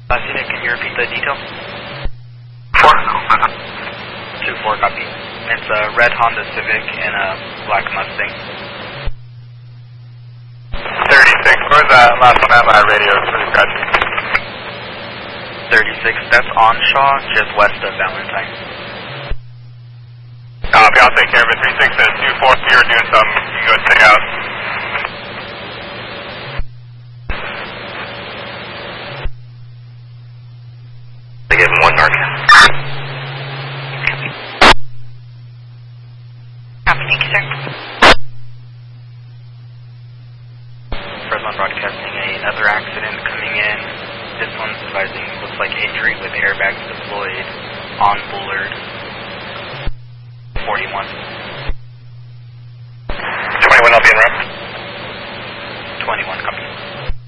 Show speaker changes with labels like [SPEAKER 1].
[SPEAKER 1] Scenic, can you repeat the detail?
[SPEAKER 2] 4.
[SPEAKER 1] 2-4, copy. It's a red Honda Civic and a black Mustang.
[SPEAKER 2] 36, where's that last one at? My radio is really scratchy.
[SPEAKER 1] 36, that's on Shaw, just west of Valentine.
[SPEAKER 2] Copy, I'll take care of it. 36 says 2-4, so you're doing something. You can go check out. They gave him 1 Narcan.
[SPEAKER 3] Copy, thank you, sir.
[SPEAKER 1] Fresno Broadcasting, another accident coming in. This one's advising, looks like injury with airbags deployed on Bullard. 41.
[SPEAKER 2] 21, I'll be in route.
[SPEAKER 1] 21, copy.